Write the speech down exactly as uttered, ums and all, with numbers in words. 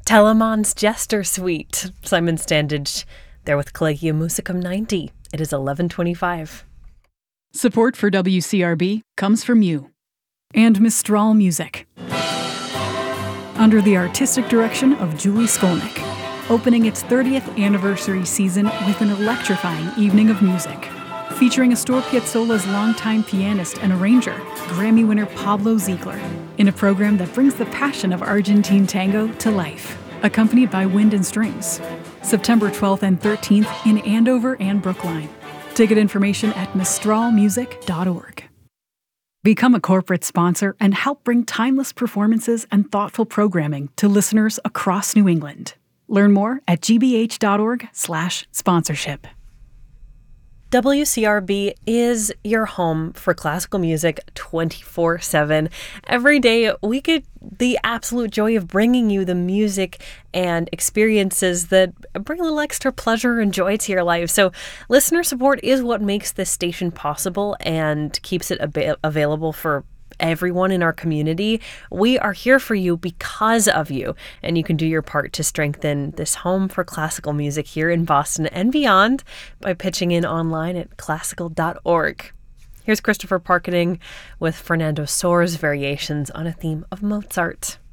Telemann's Jester Suite. Simon Standage there with Collegium Musicum ninety. It is eleven twenty-five. Support for W C R B comes from you and Mistral Music. Under the artistic direction of Julie Skolnick, opening its thirtieth anniversary season with an electrifying evening of music, featuring Astor Piazzolla's longtime pianist and arranger, Grammy winner Pablo Ziegler, in a program that brings the passion of Argentine tango to life, accompanied by wind and strings. September twelfth and thirteenth in Andover and Brookline. Ticket information at mistral music dot org. Become a corporate sponsor and help bring timeless performances and thoughtful programming to listeners across New England. Learn more at g b h dot org slash sponsorship. W C R B is your home for classical music twenty-four seven. Every day, we get the absolute joy of bringing you the music and experiences that bring a little extra pleasure and joy to your life. So listener support is what makes this station possible and keeps it ab- available for everyone in our community. We are here for you because of you, and you can do your part to strengthen this home for classical music here in Boston and beyond by pitching in online at classical dot org. Here's Christopher Parkening with Fernando Soares' variations on a theme of Mozart.